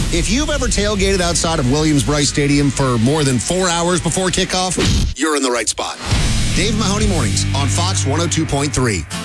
If you've ever tailgated outside of Williams-Brice Stadium for more than 4 hours before kickoff, you're in the right spot. Dave Mahoney Mornings on Fox 102.3.